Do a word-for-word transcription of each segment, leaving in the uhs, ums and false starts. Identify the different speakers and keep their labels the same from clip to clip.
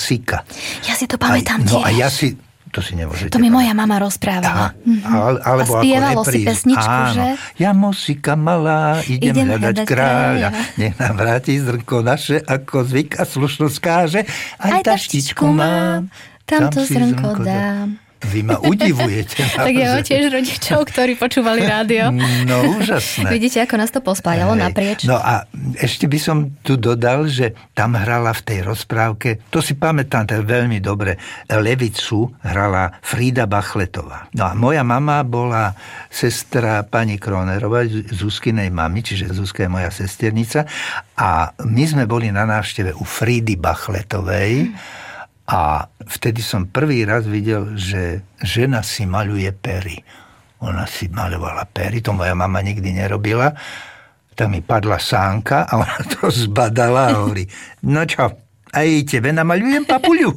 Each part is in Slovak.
Speaker 1: mocika.
Speaker 2: Ja si to pamätám
Speaker 1: a,
Speaker 2: tiež.
Speaker 1: No a ja si... To si nemôžete.
Speaker 2: To mi moja mama rozprávala.
Speaker 1: Aha, alebo
Speaker 2: a spievalo
Speaker 1: ako
Speaker 2: si pesničku,
Speaker 1: áno.
Speaker 2: že?
Speaker 1: Ja mosika malá, idem, idem hľadať, hľadať kráľa. Nech nám vráti zrnko naše, ako zvyk a slušnosť káže. Aj, Aj taštičku mám,
Speaker 2: tam to zrnko dám.
Speaker 1: Vy ma udivujete.
Speaker 2: Tak ja mám tiež rodičov, ktorí počúvali rádio.
Speaker 1: No, úžasné.
Speaker 2: Vidíte, ako nás to pospájalo naprieč.
Speaker 1: No a ešte by som tu dodal, že tam hrala v tej rozprávke, to si pamätám tak veľmi dobre, Levicu hrala Frida Bachletová. No a moja mama bola sestra pani Kronerovej, Zuzkinej mami, čiže Zuzka je moja sesternica. A my sme boli na návšteve u Fridy Bachletovej. Hmm. A vtedy som prvý raz videl, že žena si maľuje pery. Ona si maľovala pery, to moja mama nikdy nerobila. Tak mi padla sánka a ona to zbadala a hovorí, no čo, aj tebe namaľujem papuľu.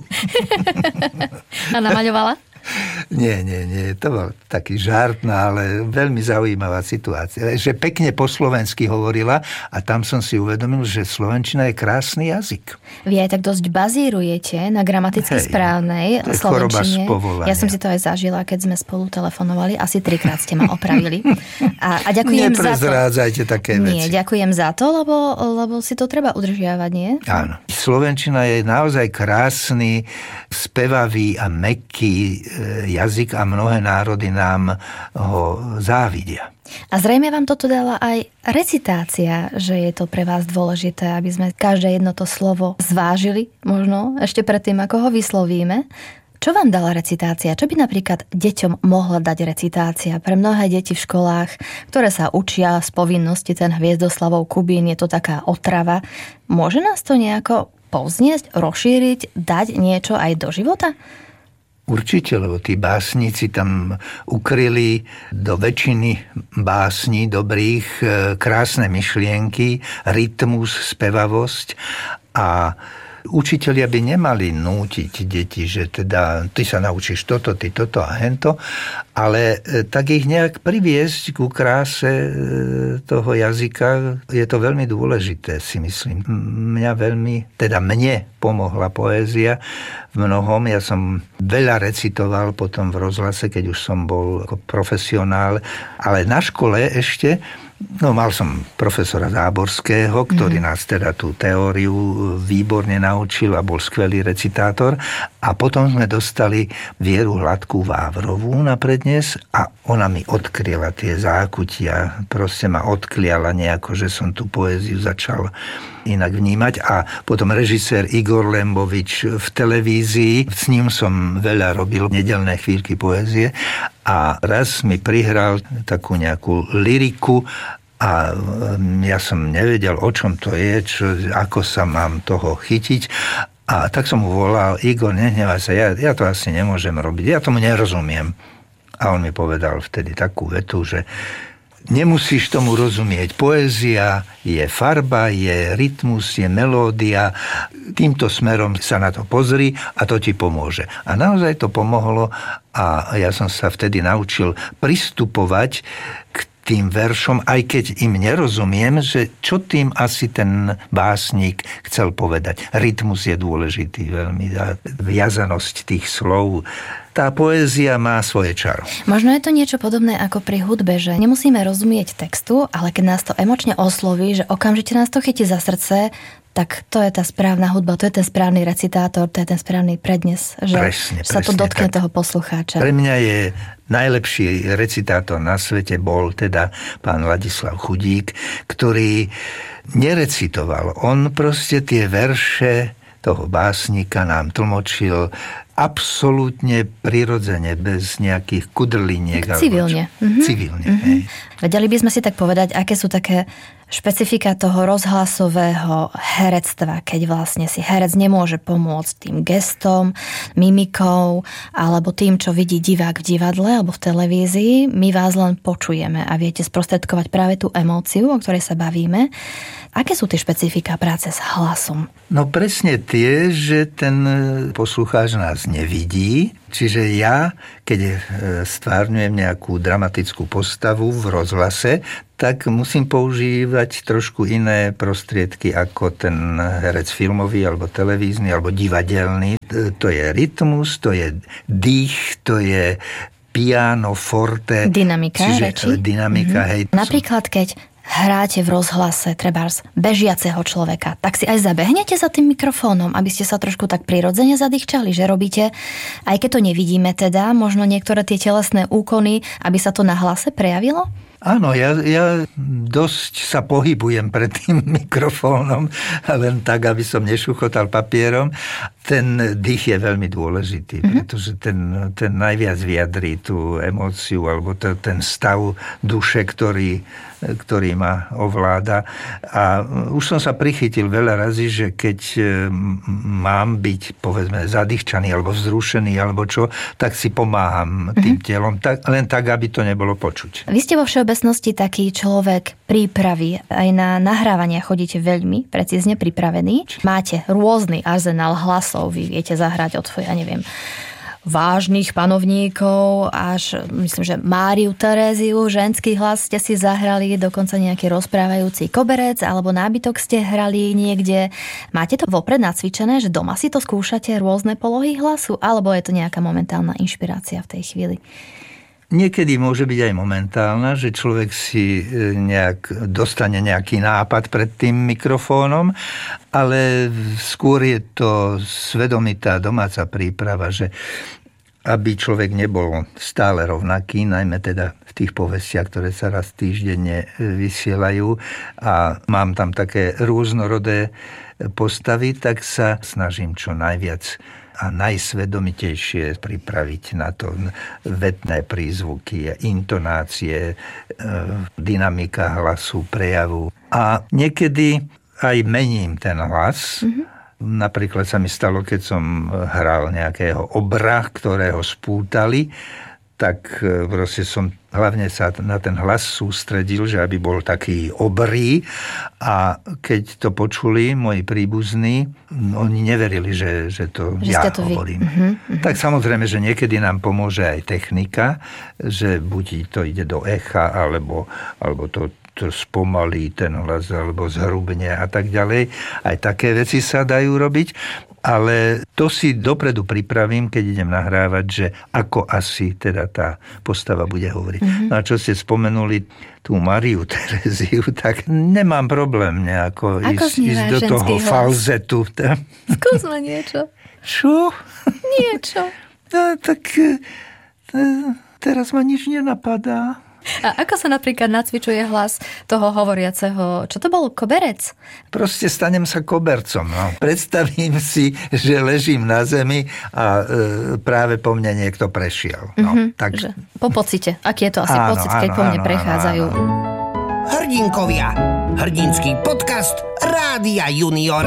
Speaker 2: A namaľovala?
Speaker 1: Nie, nie, nie, to bol taký žart, no ale veľmi zaujímavá situácia. Že pekne po slovensky hovorila a tam som si uvedomil, že slovenčina je krásny jazyk.
Speaker 2: Vy aj tak dosť bazírujete na gramaticky Hej, správnej
Speaker 1: to je
Speaker 2: slovenčine. Ja som si to aj zažila, keď sme spolu telefonovali. Asi trikrát ste ma opravili. A, a ďakujem za to.
Speaker 1: Neprezrádzajte také veci.
Speaker 2: Nie, ďakujem za to, lebo, lebo si to treba udržiavať, nie?
Speaker 1: Áno. Slovenčina je naozaj krásny, spevavý a mäkký jazyk a mnohé národy nám ho závidia.
Speaker 2: A zrejme vám toto dala aj recitácia, že je to pre vás dôležité, aby sme každé jedno to slovo zvážili, možno ešte predtým, ako ho vyslovíme. Čo vám dala recitácia? Čo by napríklad deťom mohla dať recitácia? Pre mnohé deti v školách, ktoré sa učia z povinnosti ten Hviezdoslavov Kubín, je to taká otrava. Môže nás to nejako povzniesť, rozšíriť, dať niečo aj do života?
Speaker 1: Určite, lebo tí básnici tam ukryli do väčšiny básní dobrých krásne myšlienky, rytmus, spevavosť a učitelia by nemali nútiť deti, že teda ty sa naučíš toto, ty toto a hento, ale tak ich nejak priviesť ku kráse toho jazyka. Je to veľmi dôležité, si myslím. Mňa veľmi, teda mne pomohla poézia v mnohom. Ja som veľa recitoval potom v rozhlase, keď už som bol ako profesionál, ale na škole ešte No, mal som profesora Záborského, ktorý mm. nás teda tú teóriu výborne naučil a bol skvelý recitátor. A potom sme dostali Vieru Hladkú Vávrovú na prednes a ona mi odkryla tie zákutia. Proste ma odkliala nejako, že som tú poéziu začal inak vnímať. A potom režisér Igor Lembovič v televízii, s ním som veľa robil nedeľné chvíľky poézie a raz mi prihral takú nejakú lyriku a ja som nevedel, o čom to je, čo, ako sa mám toho chytiť. A tak som mu volal, Igor, nehnevaj sa, ja, ja to asi nemôžem robiť, ja tomu nerozumiem. A on mi povedal vtedy takú vetu, že nemusíš tomu rozumieť. Poézia je farba, je rytmus, je melódia. Týmto smerom sa na to pozri a to ti pomôže. A naozaj to pomohlo a ja som sa vtedy naučil pristupovať k tým veršom, aj keď im nerozumiem, že čo tým asi ten básnik chcel povedať. Rytmus je dôležitý veľmi, viazanosť tých slov. Tá poézia má svoje čaro.
Speaker 2: Možno je to niečo podobné ako pri hudbe, že nemusíme rozumieť textu, ale keď nás to emočne osloví, že okamžite nás to chytí za srdce, tak to je tá správna hudba, to je ten správny recitátor, to je ten správny prednes, že
Speaker 1: presne,
Speaker 2: sa to
Speaker 1: presne,
Speaker 2: dotkne
Speaker 1: tak.
Speaker 2: toho poslucháča.
Speaker 1: Pre mňa je najlepší recitátor na svete bol teda pán Ladislav Chudík, ktorý nerecitoval. On proste tie verše toho básnika nám tlmočil absolútne prirodzene, bez nejakých kudrliniek.
Speaker 2: Tak civilne.
Speaker 1: Mhm. Civilne, mm-hmm. hej.
Speaker 2: Vedeli by sme si tak povedať, aké sú také špecifika toho rozhlasového herectva, keď vlastne si herec nemôže pomôcť tým gestom, mimikou, alebo tým, čo vidí divák v divadle alebo v televízii. My vás len počujeme a viete sprostredkovať práve tú emóciu, o ktorej sa bavíme. Aké sú tie špecifika práce s hlasom?
Speaker 1: No presne tie, že ten poslucháč nás nevidí. Čiže ja, keď stvárňujem nejakú dramatickú postavu v rozhlase, tak musím používať trošku iné prostriedky ako ten herec filmový, alebo televízny, alebo divadelný. To je rytmus, to je dých, to je piano, forte.
Speaker 2: Dynamika reči.
Speaker 1: Dynamika, mm-hmm. hej.
Speaker 2: Napríklad, keď hráte v rozhlase trebárs bežiaceho človeka, tak si aj zabehnete za tým mikrofónom, aby ste sa trošku tak prirodzene zadýchčali, že robíte, aj keď to nevidíme teda, možno niektoré tie telesné úkony, aby sa to na hlase prejavilo?
Speaker 1: Áno, ja, ja dosť sa pohybujem pred tým mikrofónom, len tak, aby som nešuchotal papierom. Ten dých je veľmi dôležitý, mm-hmm. pretože ten, ten najviac vyjadrí tú emóciu alebo to, ten stav duše, ktorý, ktorý ma ovláda. A už som sa prichytil veľa razy, že keď mám byť, povedzme, zadýchčaný alebo vzrušený alebo čo, tak si pomáham mm-hmm. tým telom, tak, len tak, aby to nebolo počuť.
Speaker 2: Vy ste vo všeobecnosti taký človek prípravy. Aj na nahrávania chodíte veľmi precízne pripravený. Máte rôzny arzenál hlasov. Vy viete zahrať od, ja neviem, vážnych panovníkov až, myslím, že Máriu Teréziu, ženský hlas ste si zahrali, dokonca nejaký rozprávajúci koberec alebo nábytok ste hrali niekde. Máte to vopred nacvičené, že doma si to skúšate, rôzne polohy hlasu, alebo je to nejaká momentálna inšpirácia v tej chvíli?
Speaker 1: Niekedy môže byť aj momentálna, že človek si nejak dostane nejaký nápad pred tým mikrofónom, ale skôr je to svedomitá domáca príprava, že aby človek nebol stále rovnaký, najmä teda v tých povestiach, ktoré sa raz týždenne vysielajú a mám tam také rôznorodé postavy, tak sa snažím čo najviac a najsvedomitejšie pripraviť na to vetné prízvuky, intonácie, dynamika hlasu, prejavu. A niekedy aj mením ten hlas. Mm-hmm. Napríklad sa mi stalo, keď som hral nejakého obra, ktorého spútali, tak proste som hlavne sa na ten hlas sústredil, že aby bol taký obrý. A keď to počuli moji príbuzní, oni neverili, že, že to že ja to hovorím. Uh-huh, uh-huh. Tak samozrejme, že niekedy nám pomôže aj technika, že buď to ide do echa, alebo, alebo to to spomalí ten hlas, alebo zhrubne a tak ďalej. Aj také veci sa dajú robiť. Ale to si dopredu pripravím, keď idem nahrávať, že ako asi teda tá postava bude hovoriť. Mm-hmm. No a čo ste spomenuli tú Máriu Teréziu, tak nemám problém nejako ísť, ísť do toho hlas? Falzetu.
Speaker 2: Skúsme niečo.
Speaker 1: Čo?
Speaker 2: Niečo.
Speaker 1: No, tak teraz ma nič nenapadá.
Speaker 2: A ako sa napríklad nacvičuje hlas toho hovoriaceho? Čo to bol? Koberec?
Speaker 1: Proste stanem sa kobercom. No. Predstavím si, že ležím na zemi a e, práve po mne niekto prešiel. No,
Speaker 2: mm-hmm,
Speaker 1: tak...
Speaker 2: Po pocite. Aký je to asi áno, pocit, keď áno, po mne áno, prechádzajú?
Speaker 3: Áno, áno. Hrdinkovia. Hrdinský podcast Rádia Junior.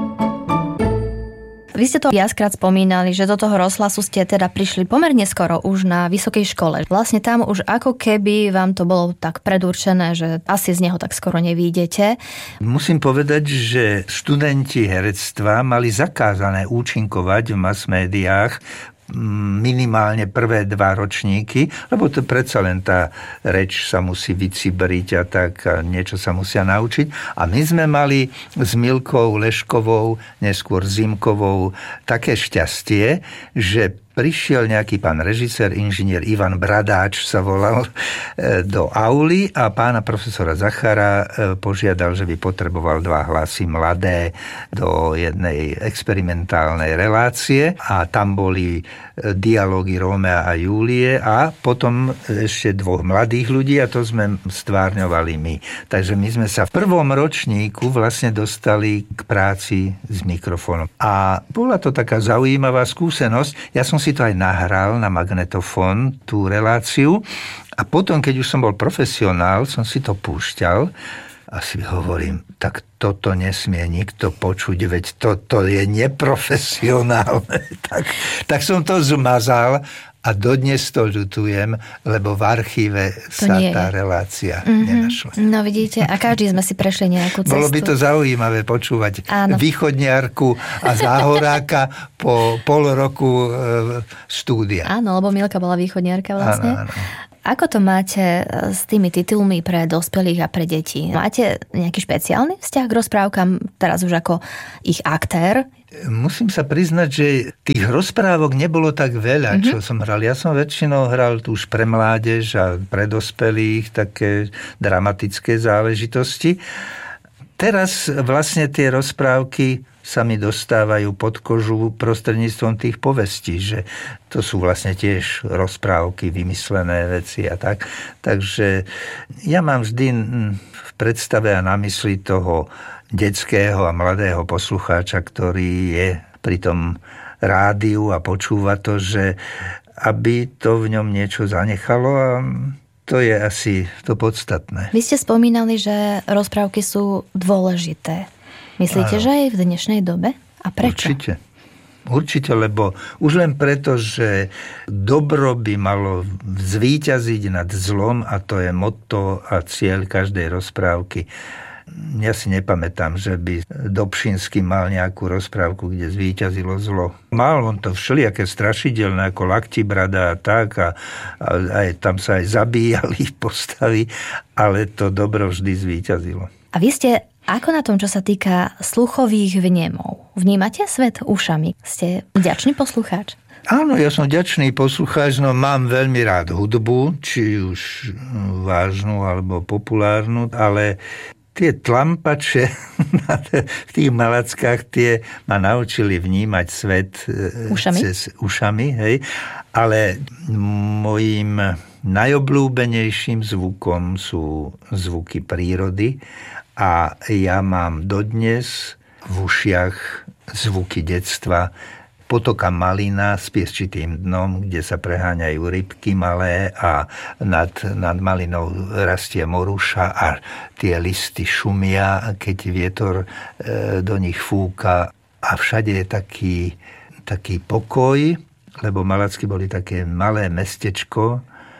Speaker 2: Vy ste to viackrát spomínali, že do toho rozhlasu ste teda prišli pomerne skoro už na vysokej škole. Vlastne tam už ako keby vám to bolo tak predurčené, že asi z neho tak skoro nevídete.
Speaker 1: Musím povedať, že študenti herectva mali zakázané účinkovať v mass médiách minimálne prvé dva ročníky, lebo to predsa len tá reč sa musí vycibriť a tak a niečo sa musia naučiť. A my sme mali s Milkou Leškovou, neskôr Zimkovou, také šťastie, že prišiel nejaký pán režisér, inžinier Ivan Bradáč sa volal, do auly a pána profesora Zachara požiadal, že by potreboval dva hlasy mladé do jednej experimentálnej relácie a tam boli dialógy Rómea a Júlie a potom ešte dvoch mladých ľudí a to sme stvárňovali my. Takže my sme sa v prvom ročníku vlastne dostali k práci s mikrofónom. A bola to taká zaujímavá skúsenosť. Ja som si to aj nahral na magnetofón, tú reláciu. A potom, keď už som bol profesionál, som si to púšťal a si hovorím, tak toto nesmie nikto počuť, veď toto je neprofesionálne. tak, tak som to zmazal a dodnes to ľutujem, lebo v archíve to sa tá relácia mm-hmm. nenašla.
Speaker 2: No vidíte, a každý sme si prešli nejakú cestu.
Speaker 1: Bolo by to zaujímavé počúvať Áno. východniarku a záhoráka po pol roku e, štúdia.
Speaker 2: Áno, lebo Milka bola východniarka vlastne.
Speaker 1: Áno, áno.
Speaker 2: Ako to máte s tými titulmi pre dospelých a pre deti? Máte nejaký špeciálny vzťah k rozprávkam, teraz už ako ich aktér?
Speaker 1: Musím sa priznať, že tých rozprávok nebolo tak veľa, mm-hmm. čo som hral. Ja som väčšinou hral tu už pre mládež a pre dospelých také dramatické záležitosti. Teraz vlastne tie rozprávky sa mi dostávajú pod kožu prostredníctvom tých povestí, že to sú vlastne tiež rozprávky, vymyslené veci a tak. Takže ja mám vždy v predstave a na mysli toho detského a mladého poslucháča, ktorý je pri tom rádiu a počúva to, že aby to v ňom niečo zanechalo, a to je asi to podstatné.
Speaker 2: Vy ste spomínali, že rozprávky sú dôležité. Myslíte, že aj v dnešnej dobe? A prečo?
Speaker 1: Určite. Určite, lebo už len preto, že dobro by malo zvíťaziť nad zlom, a to je motto a cieľ každej rozprávky. Ja si nepamätám, že by Dobšinský mal nejakú rozprávku, kde zvíťazilo zlo. Mal on to všelijaké strašidelné, ako Laktibrada a tak, a, a aj, tam sa aj zabíjali postavy, ale to dobro vždy zvíťazilo.
Speaker 2: A vy ste ako na tom, čo sa týka sluchových vnemov? Vnímate svet ušami? Ste vďačný poslucháč?
Speaker 1: Áno, ja som vďačný poslucháč, no mám veľmi rád hudbu, či už vážnu alebo populárnu, ale tie tlampače v tých malackách, tie ma naučili vnímať svet
Speaker 2: ušami?
Speaker 1: cez ušami, hej. Ale mojím najobľúbenejším zvukom sú zvuky prírody a ja mám dodnes v ušiach zvuky detstva. Potoka Malina s piesčitým dnom, kde sa preháňajú rybky malé a nad, nad Malinou rastie moruša a tie listy šumia, keď vietor e, do nich fúka. A všade je taký, taký pokoj, lebo Malacky boli také malé mestečko,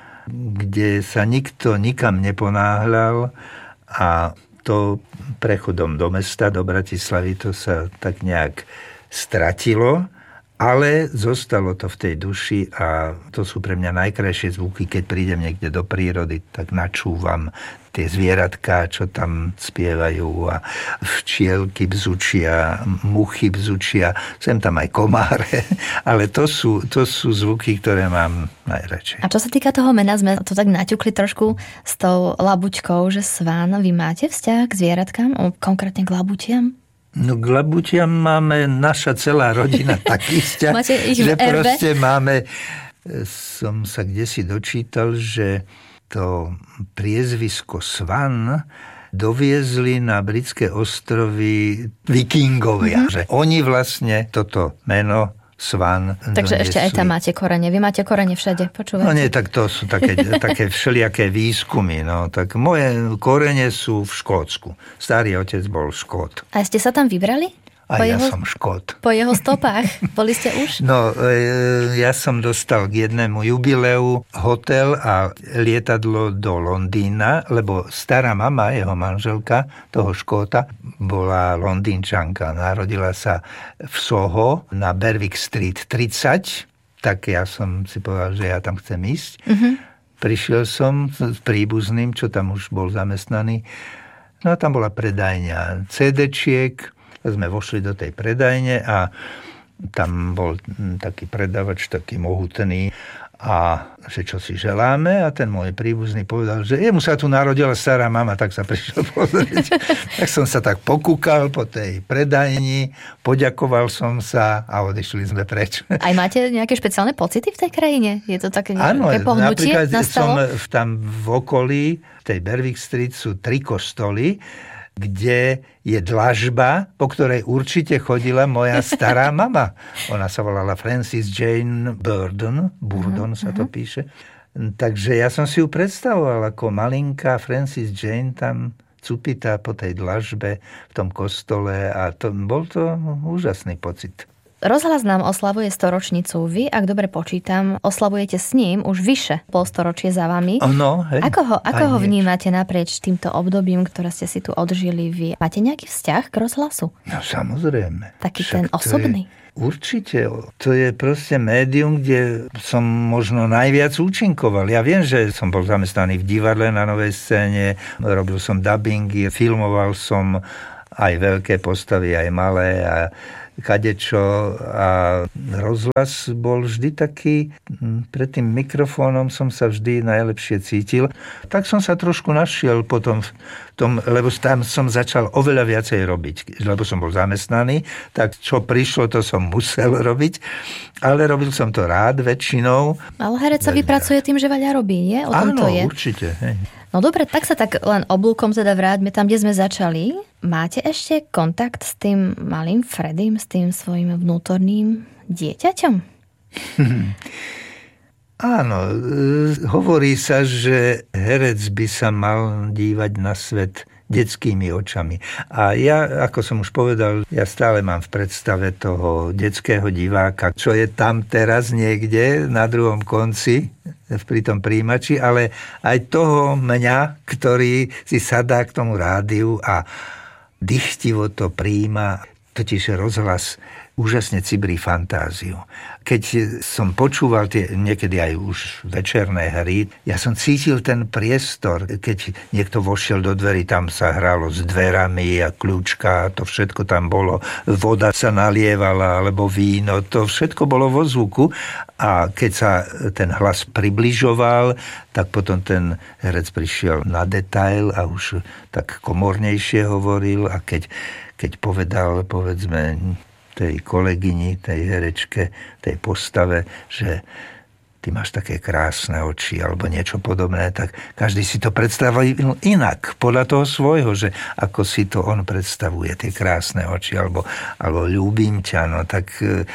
Speaker 1: kde sa nikto nikam neponáhľal, a to prechodom do mesta, do Bratislavy, to sa tak nejak stratilo, ale zostalo to v tej duši a to sú pre mňa najkrajšie zvuky. Keď prídem niekde do prírody, tak načúvam tie zvieratká, čo tam spievajú, a včielky bzučia, muchy bzučia, sem tam aj komáre, ale to sú, to sú zvuky, ktoré mám najradšej.
Speaker 2: A čo sa týka toho mena, sme to tak naťukli trošku s tou labuťkou, že Svan. Vy máte vzťah k zvieratkám, konkrétne k labutiam?
Speaker 1: No k labutiam máme naša celá rodina taký vzťah, že proste máme, som sa kdesi dočítal, že to priezvisko Svan doviezli na britské ostrovy vikingovia. Mm-hmm. Že oni vlastne toto meno Svan
Speaker 2: Takže doniesli. Ešte aj tam máte korene. Vy máte korene všade, počúvate?
Speaker 1: No nie, tak to sú také, také všelijaké výskumy. No. Tak moje korene sú v Škótsku. Starý otec bol Škót.
Speaker 2: A ste sa tam vybrali?
Speaker 1: A po ja jeho, som Škót.
Speaker 2: Po jeho stopách? Boli ste už?
Speaker 1: No, e, ja som dostal k jednému jubileu hotel a lietadlo do Londýna, lebo stará mama, jeho manželka, toho Škóta, bola Londýnčanka. Narodila sa v Soho na Berwick Street tridsať, tak ja som si povedal, že ja tam chcem ísť. Mm-hmm. Prišiel som s príbuzným, čo tam už bol zamestnaný. No a tam bola predajňa cé déčiek. Sme vošli do tej predajne a tam bol taký predavač, taký mohutný, a že čo si želáme, a ten môj príbuzný povedal, že jemu sa tu narodila stará mama, tak sa prišiel pozrieť. Tak som sa tak pokúkal po tej predajni, poďakoval som sa a odišli sme preč.
Speaker 2: Aj máte nejaké špeciálne pocity v tej krajine? Je to také nejaké pohnutie
Speaker 1: napríklad
Speaker 2: nastalo?
Speaker 1: Som tam v okolí, v tej Berwick Street sú tri kostoly, kde je dlažba, po ktorej určite chodila moja stará mama. Ona sa volala Frances Jane Burdon, Burdon sa to píše. Takže ja som si ju predstavoval ako malinká Frances Jane tam cupitá po tej dlažbe v tom kostole, a to, bol to úžasný pocit.
Speaker 2: Rozhlas nám oslavuje storočnicu. Vy, ak dobre počítam, oslavujete s ním už vyše polstoročie za vami.
Speaker 1: No, hej.
Speaker 2: Ako ho, ako ho vnímate naprieč týmto obdobím, ktoré ste si tu odžili vy? Máte nejaký vzťah k rozhlasu?
Speaker 1: No samozrejme.
Speaker 2: Taký
Speaker 1: Však
Speaker 2: ten osobný?
Speaker 1: Určite. To je proste médium, kde som možno najviac účinkoval. Ja viem, že som bol zamestnaný v divadle na Novej scéne, robil som dubbingy, filmoval som aj veľké postavy, aj malé a kadečo a rozhlas bol vždy taký, pred tým mikrofónom som sa vždy najlepšie cítil. Tak som sa trošku našiel potom v tom, lebo tam som začal oveľa viacej robiť, lebo som bol zamestnaný, tak čo prišlo, to som musel robiť, ale robil som to rád väčšinou.
Speaker 2: Ale herec sa vypracuje tým, že veľa robí, nie? O tom
Speaker 1: Áno,
Speaker 2: to je.
Speaker 1: určite. Hej.
Speaker 2: No dobre, tak sa tak len oblúkom teda vráťme tam, kde sme začali. Máte ešte kontakt s tým malým Freddym, s tým svojím vnútorným dieťaťom?
Speaker 1: Áno, hovorí sa, že herec by sa mal dívať na svet detskými očami. A ja, ako som už povedal, ja stále mám v predstave toho detského diváka, čo je tam teraz niekde na druhom konci pri tom príjimači, ale aj toho mňa, ktorý si sadá k tomu rádiu a dychtivo to prijíma, totiž rozhlas úžasne cibrí fantáziu. Keď som počúval tie niekedy aj už večerné hry, ja som cítil ten priestor. Keď niekto vošiel do dverí, tam sa hralo s dverami a kľúčka, to všetko tam bolo. Voda sa nalievala, alebo víno, to všetko bolo vo zvuku. A keď sa ten hlas približoval, tak potom ten herec prišiel na detail a už tak komornejšie hovoril. A keď, keď povedal, povedzme, tej kolegyni, tej herečke, tej postave, že ty máš také krásne oči alebo niečo podobné, tak každý si to predstavuje inak, podľa toho svojho, že ako si to on predstavuje, tie krásne oči, alebo, alebo ľúbim ťa, no tak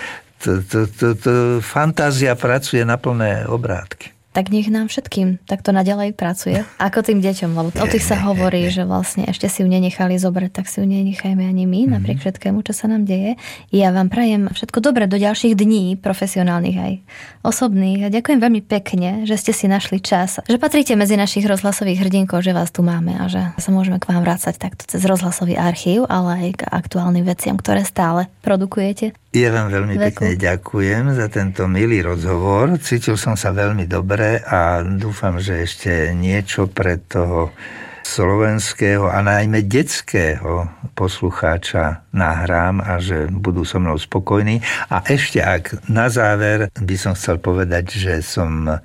Speaker 1: to, to, to, to, fantázia pracuje na plné obrátky.
Speaker 2: Tak nech nám všetkým takto naďalej pracuje. Ako tým deťom, lebo o tých sa hovorí, že vlastne ešte si ju nenechali zobrať, tak si ju nenechajme ani my, napriek všetkému, čo sa nám deje. Ja vám prajem všetko dobré do ďalších dní, profesionálnych aj osobných. A ďakujem veľmi pekne, že ste si našli čas, že patríte medzi našich rozhlasových hrdinkov, že vás tu máme a že sa môžeme k vám vrácať takto cez rozhlasový archív, ale aj k aktuálnym veciam, ktoré stále produkujete.
Speaker 1: Ja vám veľmi Veku. pekne ďakujem za tento milý rozhovor. Cítil som sa veľmi dobre a dúfam, že ešte niečo pre toho slovenského a najmä detského poslucháča nahrám a že budú so mnou spokojní. A ešte ak na záver by som chcel povedať, že som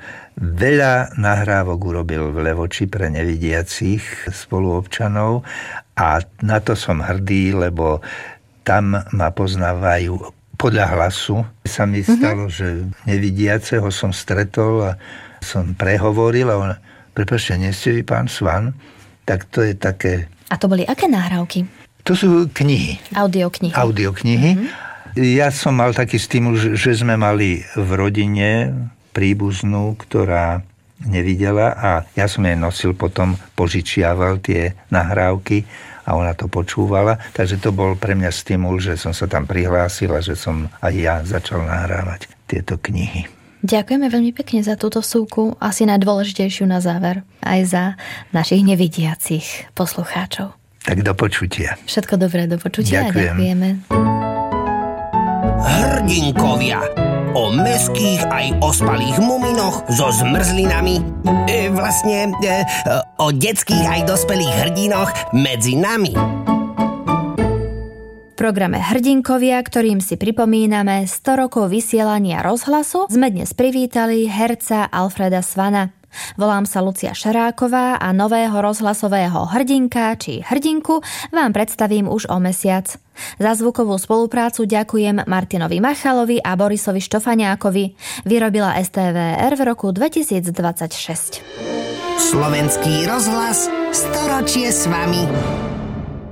Speaker 1: veľa nahrávok urobil v Levoči pre nevidiacich spoluobčanov a na to som hrdý, lebo tam ma poznávajú podľa hlasu. Sa mi stalo, mm-hmm. že nevidiaceho som stretol a som prehovoril a on, prepáčte, nie ste vy pán Svan? Tak to je také...
Speaker 2: A to boli aké nahrávky?
Speaker 1: To sú knihy.
Speaker 2: Audioknihy.
Speaker 1: Audioknihy. Mm-hmm. Ja som mal taký stimul, že sme mali v rodine príbuznú, ktorá nevidela a ja som jej nosil potom, požičiaval tie nahrávky a ona to počúvala, takže to bol pre mňa stimul, že som sa tam prihlásil a že som aj ja začal nahrávať tieto knihy.
Speaker 2: Ďakujeme veľmi pekne za túto súku, asi najdôležitejšiu na záver, aj za našich nevidiacich poslucháčov.
Speaker 1: Tak do počutia.
Speaker 2: Všetko dobré, do počutia. Ďakujem. A ďakujeme.
Speaker 3: Hrdinkovia. O meských aj ospalých muminoch so zmrzlinami. E, vlastne e, o detských aj dospelých hrdinoch medzi nami.
Speaker 2: V programe Hrdinkovia, ktorým si pripomíname sto rokov vysielania rozhlasu, sme dnes privítali herca Alfreda Svana. Volám sa Lucia Šaráková a nového rozhlasového hrdinka či hrdinku vám predstavím už o mesiac. Za zvukovú spoluprácu ďakujem Martinovi Machalovi a Borisovi Štofaniákovi. Vyrobila es té vé er v roku dvetisícdvadsaťšesť.
Speaker 3: Slovenský rozhlas, storočie s vami.